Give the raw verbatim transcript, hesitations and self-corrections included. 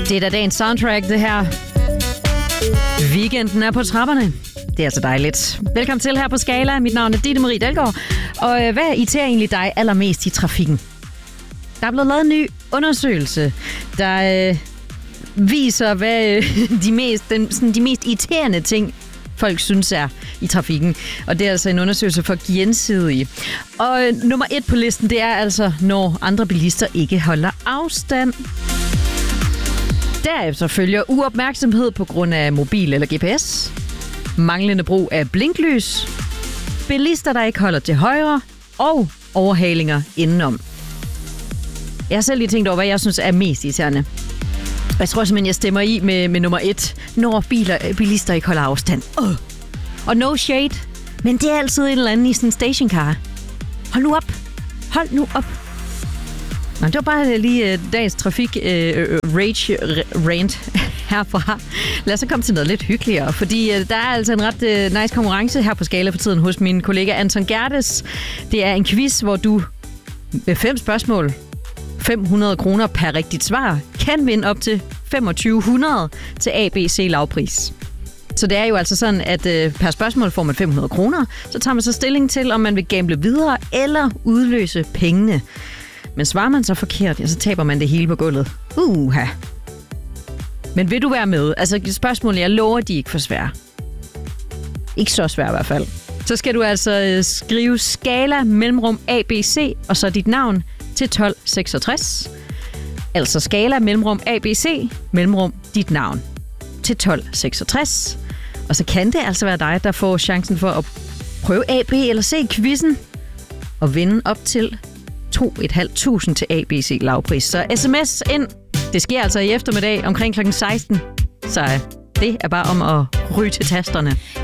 Det er da dagens soundtrack, det her. Weekenden er på trapperne. Det er altså dejligt. Velkommen til her på Skala. Mit navn er Ditte Marie Dalgaard. Og øh, hvad irriterer egentlig dig allermest i trafikken? Der er blevet lavet en ny undersøgelse, der øh, viser, hvad øh, de, mest, den, sådan, de mest irriterende ting, folk synes er i trafikken. Og det er altså en undersøgelse for Gensidige. Og øh, nummer et på listen, det er altså, når andre bilister ikke holder afstand. Derefter følger uopmærksomhed på grund af mobil eller G P S. Manglende brug af blinklys. Bilister, der ikke holder til højre. Og overhalinger indenom. Jeg har selv lige tænkt over, hvad jeg synes er mest irriterende. Og jeg tror simpelthen, jeg stemmer i med, med nummer et. Når biler, bilister ikke holder afstand. Uh. Og no shade. Men det er altid en eller anden i sådan en stationcar. Hold nu op. Hold nu op. Nå, det var bare lige uh, dagens trafik uh, rage rant herfra. Lad os så komme til noget lidt hyggeligere, fordi uh, der er altså en ret uh, nice konkurrence her på Skala for tiden hos min kollega Anton Gerdes. Det er en quiz, hvor du med fem spørgsmål, fem hundrede kroner per rigtigt svar, kan vinde op til femogtyve hundrede til A B C lavpris. Så det er jo altså sådan, at øh, per spørgsmål får man fem hundrede kroner, så tager man så stilling til, om man vil gamble videre eller udløse pengene. Men svarer man så forkert, ja, så taber man det hele på gulvet. Uha. Men vil du være med? Altså spørgsmålet, jeg lover, de er ikke for svære. Ikke så svære i hvert fald. Så skal du altså øh, skrive Skala mellemrum A B C og så dit navn til tolv seksogtres. Altså Skala mellemrum A B C mellemrum dit navn til tolv seksogtres. Og så kan det altså være dig, der får chancen for at prøve A, B eller C-quizzen og vinde op til to tusind fem hundrede til A B C lavpris. Så sms ind. Det sker altså i eftermiddag omkring klokken seksten. Så det er bare om at ryge til tasterne.